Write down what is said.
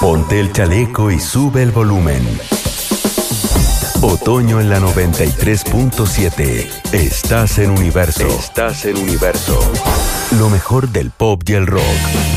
Ponte el chaleco y sube el volumen. Otoño en la 93.7. Estás en Universo. Lo mejor del pop y el rock.